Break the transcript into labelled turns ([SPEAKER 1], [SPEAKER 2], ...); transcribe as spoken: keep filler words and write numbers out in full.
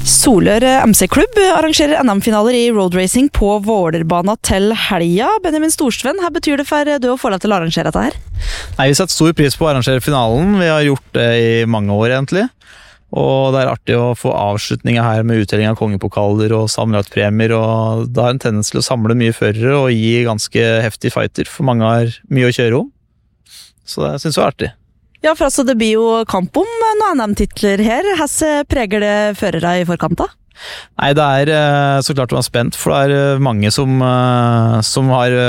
[SPEAKER 1] Solør M C-klubb arrangerer N M-finaler i roadracing på Vålerbana til helga. Benjamin Storsven, her betyr det for du å få deg til å arrangere dette her?
[SPEAKER 2] Nei, vi setter stor pris på å arrangere finalen. Vi har gjort det i mange år egentlig. Og det er artig å få avslutninger her med utdeling av kongepokaler og sammenlagt premier, og det har en tendens til å samle mye førere og gi ganske heftig fighter, for mange har mye å kjøre om. Så det synes jeg er artig.
[SPEAKER 1] Ja, for altså det blir jo kamp om noen N M-titler her. Hvordan preger det førere i forkant da?
[SPEAKER 2] Nei, det er så klart man er spent, for det er mange som, som har